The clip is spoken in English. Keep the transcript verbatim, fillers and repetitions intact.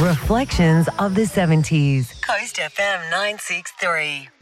Reflections of the seventies. Coast F M nine six three.